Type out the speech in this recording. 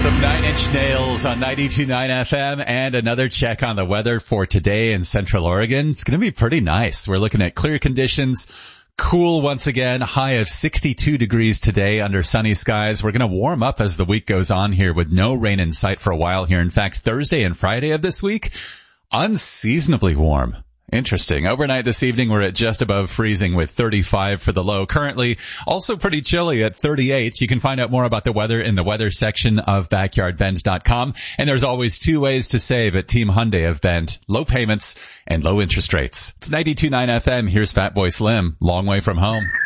Some Nine Inch Nails on 92.9 FM and another check on the weather for today in Central Oregon. It's going to be pretty nice. We're looking at clear conditions, cool once again, high of 62 degrees today under sunny skies. We're going to warm up as the week goes on here with no rain in sight for a while here. In fact, Thursday and Friday of this week, unseasonably warm. Interesting. Overnight this evening, we're at just above freezing with 35 for the low. Currently, also pretty chilly at 38. You can find out more about the weather in the weather section of backyardbend.com. And there's always two ways to save at Team Hyundai of Bend. Low payments and low interest rates. It's 92.9 FM. Here's Fatboy Slim. Long way from home.